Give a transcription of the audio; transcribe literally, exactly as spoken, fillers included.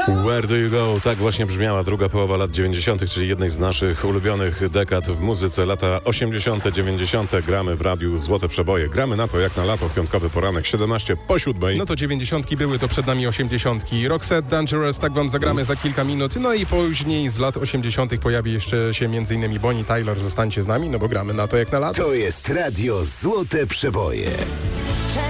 Where do you go? Tak właśnie brzmiała druga połowa lat dziewięćdziesiątych, czyli jednej z naszych ulubionych dekad w muzyce. Lata osiemdziesiąte, dziewięćdziesiąte. Gramy w radiu Złote Przeboje. Gramy na to jak na lato. Piątkowy poranek, siedemnaście po siódmej. No to dziewięćdziesiątki były, to przed nami osiemdziesiątki. Roxette, Dangerous, tak wam zagramy za kilka minut. No i później z lat osiemdziesiątych pojawi jeszcze się m.in. Bonnie Tyler. Zostańcie z nami, no bo gramy na to jak na lato. To jest radio Złote Przeboje.